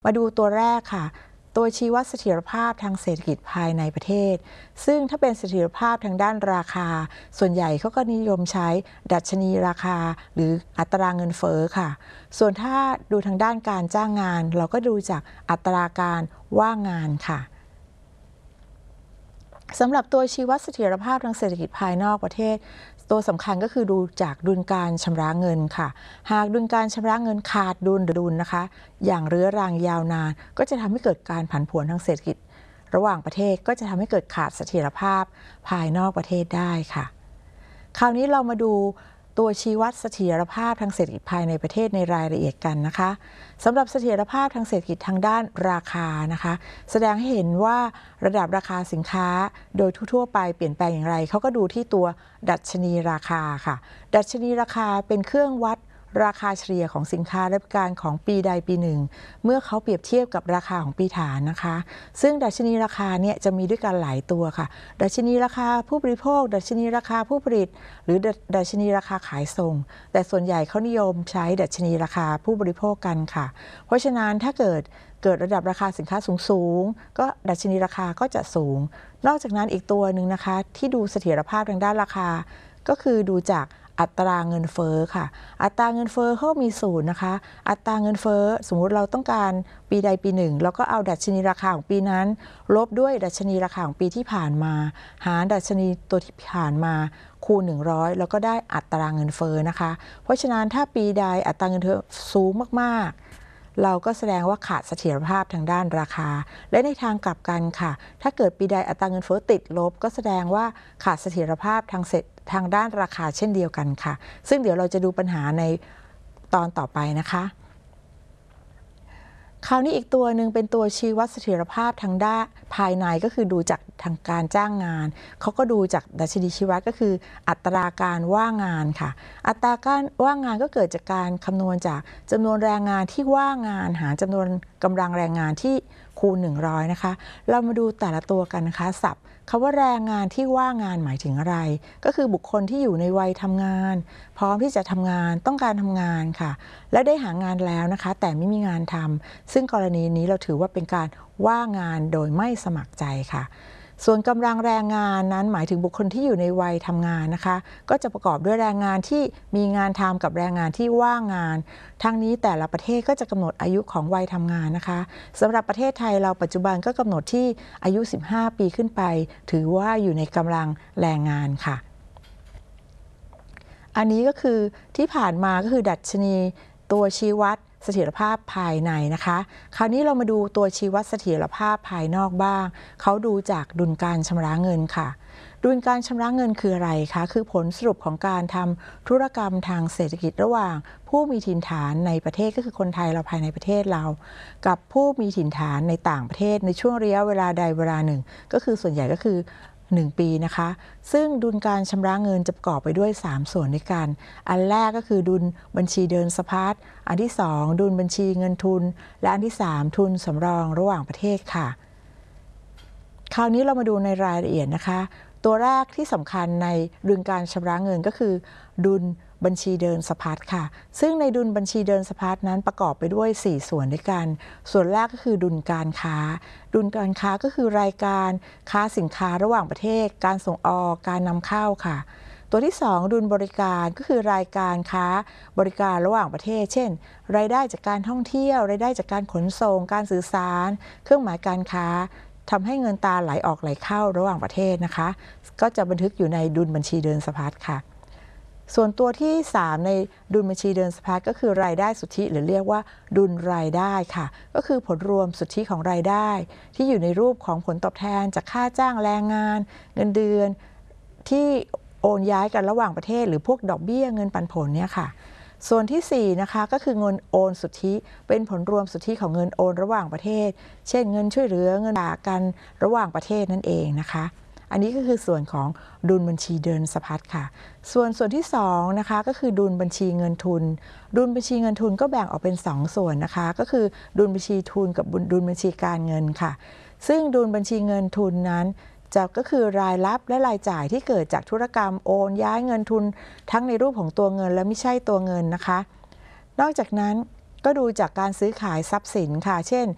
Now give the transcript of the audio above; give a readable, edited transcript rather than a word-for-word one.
มาดูตัวแรกค่ะตัวชี้วัดเสถียรภาพทางเศรษฐกิจภายในประเทศซึ่งถ้าเป็นเสถียรภาพทางด้านราคาส่วนใหญ่เขาก็นิยมใช้ดัชนีราคาหรืออัตราเงินเฟ้อค่ะส่วนถ้าดูทางด้านการจ้างงานเราก็ดูจากอัตราการว่างงานค่ะสำหรับตัวชี้วัดเสถียรภาพทางเศรษฐกิจภายนอกประเทศตัวสำคัญก็คือดูจากดุลการชำระเงินค่ะหากดุลการชำระเงินขาดดุลหรือดุลนะคะอย่างเรื้อรังยาวนานก็จะทำให้เกิดการผันผวนทางเศรษฐกิจระหว่างประเทศก็จะทำให้เกิดขาดเสถียรภาพภายนอกประเทศได้ค่ะคราวนี้เรามาดูตัวชี้วัดเสถียรภาพทางเศรษฐกิจภายในประเทศในรายละเอียดกันนะคะสำหรับเสถียรภาพทางเศรษฐกิจทางด้านราคานะคะแสดงให้เห็นว่าระดับราคาสินค้าโดยทั่วไปเปลี่ยนแปลงอย่างไรเขาก็ดูที่ตัวดัชนีราคาค่ะดัชนีราคาเป็นเครื่องวัดราคาเฉลี่ยของสินค้าและบริการของปีใดปีหนึ่งเมื่อเขาเปรียบเทียบกับราคาของปีฐานนะคะซึ่งดัชนีราคาเนี่ยจะมีด้วยกันหลายตัวค่ะดัชนีราคาผู้บริโภคดัชนีราคาผู้ผลิตหรือดัชนีราคาขายส่งแต่ส่วนใหญ่เขานิยมใช้ดัชนีราคาผู้บริโภคกันค่ะเพราะฉะนั้นถ้าเกิดระดับราคาสินค้าสูงก็ดัชนีราคาก็จะสูงนอกจากนั้นอีกตัวหนึ่งนะคะที่ดูเสถียรภาพทางด้านราคาก็คือดูจากอัตราเงินเฟ้อค่ะอัตราเงินเฟ้อเขามีสูตรนะคะอัตราเงินเฟ้อสมมุติเราต้องการปีใดปีหนึ่งแล้วก็เอาดัชนีราคาของปีนั้นลบด้วยดัชนีราคาของปีที่ผ่านมาหารดัชนีตัวที่ผ่านมาคูณ100แล้วก็ได้อัตราเงินเฟ้อนะคะเพราะฉะนั้นถ้าปีใดอัตราเงินเฟ้อสูงมากๆเราก็แสดงว่าขาดเสถียรภาพทางด้านราคาและในทางกลับกันค่ะถ้าเกิดปีใดอัตราเงินเฟ้อติดลบก็แสดงว่าขาดเสถียรภาพทางด้านราคาเช่นเดียวกันค่ะซึ่งเดี๋ยวเราจะดูปัญหาในตอนต่อไปนะคะคราวนี้อีกตัวหนึ่งเป็นตัวชี้วัดเสถียรภาพทางด้านภายในก็คือดูจากทางการจ้างงานเขาก็ดูจากดัชนีชี้วัดก็คืออัตราการว่างงานค่ะอัตราการว่างงานก็เกิดจากการคำนวณจากจำนวนแรงงานที่ว่างงานหารจำนวนกำลังแรงงานที่คูณ100นะคะเรามาดูแต่ละตัวกันนะคะศัพท์คำว่าแรงงานที่ว่างงานหมายถึงอะไรก็คือบุคคลที่อยู่ในวัยทำงานพร้อมที่จะทำงานต้องการทำงานค่ะและได้หางานแล้วนะคะแต่ไม่มีงานทำซึ่งกรณีนี้เราถือว่าเป็นการว่างงานโดยไม่สมัครใจค่ะส่วนกำลังแรงงานนั้นหมายถึงบุคคลที่อยู่ในวัยทำงานนะคะก็จะประกอบด้วยแรงงานที่มีงานทำกับแรงงานที่ว่างงานทั้งนี้แต่ละประเทศก็จะกำหนดอายุของวัยทำงานนะคะสำหรับประเทศไทยเราปัจจุบันก็กำหนดที่อายุ15ปีขึ้นไปถือว่าอยู่ในกำลังแรงงานค่ะอันนี้ก็คือที่ผ่านมาก็คือดัชนีตัวชี้วัดเสถียรภาพภายในนะคะคราวนี้เรามาดูตัวชี้วัดเสถียรภาพภายนอกบ้างเขาดูจากดุลการชำระเงินค่ะดุลการชำระเงินคืออะไรคะคือผลสรุปของการทำธุรกรรมทางเศรษฐกิจระหว่างผู้มีถิ่นฐานในประเทศก็คือคนไทยเราภายในประเทศเรากับผู้มีถิ่นฐานในต่างประเทศในช่วงระยะเวลาใดเวลาหนึ่งก็คือส่วนใหญ่ก็คือ1 ปีนะคะซึ่งดุลการชำระเงินจะประกอบไปด้วย3 ส่วนด้วยกันอันแรกก็คือดุลบัญชีเดินสะพัดอันที่2ดุลบัญชีเงินทุนและอันที่3ทุนสำรองระหว่างประเทศค่ะคราวนี้เรามาดูในรายละเอียดนะคะตัวแรกที่สำคัญในดุลการชำระเงินก็คือดุลบัญชีเดินสะพัดค่ะซึ่งในดุลบัญชีเดินสะพัดนั้นประกอบไปด้วย4 ส่วนด้วยกันส่วนแรกก็คือดุลการค้าดุลการค้าก็คือรายการค้าสินค้าระหว่างประเทศการส่งออกการนำเข้าค่ะตัวที่2ดุลบริการก็คือรายการค้าบริการระหว่างประเทศเช่นรายได้จากการท่องเที่ยวรายได้จากการขนส่งการสื่อสารเครื่องหมายการค้าทำให้เงินตราไหลออกไหลเข้าระหว่างประเทศนะคะก็จะบันทึกอยู่ในดุลบัญชีเดินสะพัดค่ะส่วนตัวที่3ในดุลบัญชีเดินสะพัดก็คือรายได้สุทธิหรือเรียกว่าดุลรายได้ค่ะก็คือผลรวมสุทธิของรายได้ที่อยู่ในรูปของผลตอบแทนจากค่าจ้างแรงงานเงินเดือนที่โอนย้ายกันระหว่างประเทศหรือพวกดอกเบี้ยเงินปันผลเนี่ยค่ะส่วนที่4นะคะก็คือเงินโอนสุทธิเป็นผลรวมสุทธิของเงินโอนระหว่างประเทศเช่นเงินช่วยเหลือเงินฝากกันระหว่างประเทศนั่นเองนะคะอันนี้ก็คือส่วนของดุลบัญชีเดินสะพัดค่ะส่วนที่2นะคะก็คือดุลบัญชีเงินทุนดุลบัญชีเงินทุนก็แบ่งออกเป็น2 ส่วนนะคะก็คือดุลบัญชีทุนกับดุลบัญชีการเงินค่ะซึ่งดุลบัญชีเงินทุนนั้นก็คือรายรับและรายจ่ายที่เกิดจากธุรกรรมโอนย้ายเงินทุนทั้งในรูปของตัวเงินและไม่ใช่ตัวเงินนะคะนอกจากนั้นก็ดูจากการซื้อขายทรัพย์สินค่ะเช่น